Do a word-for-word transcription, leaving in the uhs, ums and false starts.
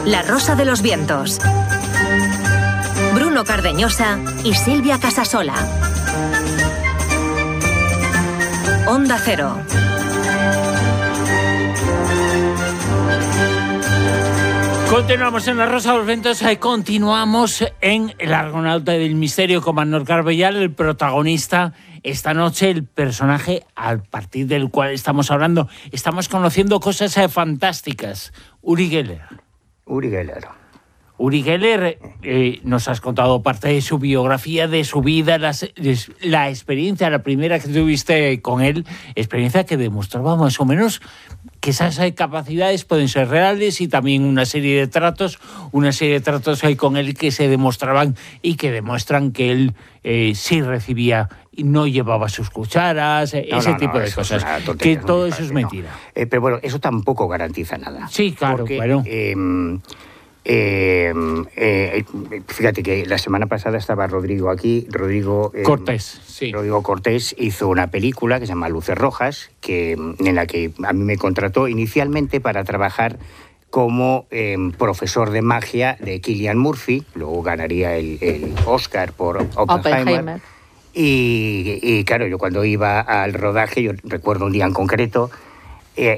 La Rosa de los Vientos. Bruno Cardeñosa y Silvia Casasola. Onda Cero. Continuamos en La Rosa de los Vientos y continuamos en El Argonauta del Misterio con Manuel Carbellal, el protagonista esta noche, el personaje a partir del cual estamos hablando. Estamos conociendo cosas fantásticas. Uri Geller. Uri Geller. Uri Geller, eh, nos has contado parte de su biografía, de su vida, las, la experiencia, la primera que tuviste con él, experiencia que demostraba más o menos que esas capacidades pueden ser reales y también una serie de tratos, una serie de tratos hay con él que se demostraban y que demuestran que él eh, sí recibía y no llevaba sus cucharas, no, ese no, tipo no, de cosas, que todo eso es mentira. No. Eh, pero bueno, eso tampoco garantiza nada. Sí, claro, porque, bueno. Eh, Eh, eh, fíjate que la semana pasada estaba Rodrigo aquí, Rodrigo eh, Cortés, sí. Rodrigo Cortés hizo una película que se llama Luces Rojas, que, en la que a mí me contrató inicialmente para trabajar como eh, profesor de magia de Cillian Murphy, luego ganaría el, el Oscar por Oppenheimer. Oppenheimer. Y, y claro, yo cuando iba al rodaje, yo recuerdo un día en concreto